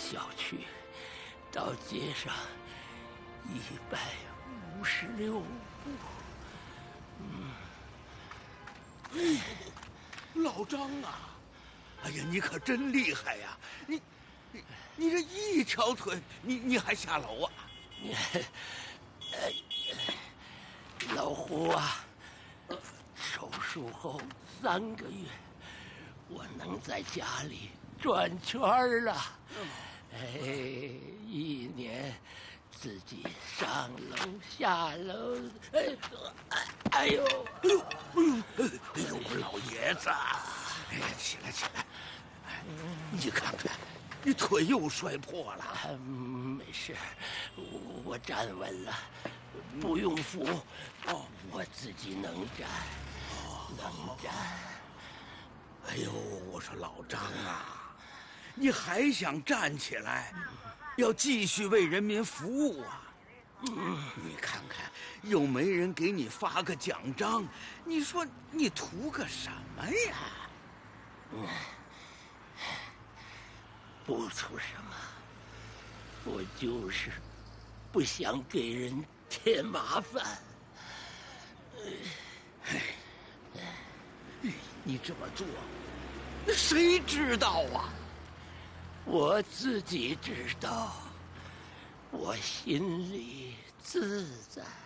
小区到街上156步。 老张啊，哎呀，你可真厉害呀！你这一条腿，你还下楼啊？ 老胡啊，手术后3个月，我能在家里转圈了。1年自己上楼下楼，哎呦， 老爷子，哎呀，起来起来，你看看，你腿又摔破了。 没事，我站稳了，不用扶。我自己能站，能站。 哎呦，我说老张啊，你还想站起来，要继续为人民服务啊？你看看，又没人给你发个奖章，你说你图个什么呀？ 不图什么，我就是不想给人添麻烦。 你这么做，谁知道啊？ 我自己知道，我心里自在。